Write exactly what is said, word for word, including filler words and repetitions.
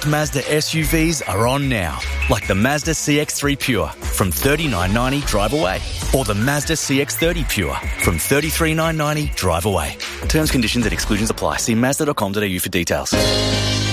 best Mazda S U Vs are on now, like the Mazda C X three Pure from thirty-nine ninety drive away, or the Mazda C X thirty Pure from thirty-three nine ninety drive away. Terms, conditions and exclusions apply. See mazda dot com dot a u for details.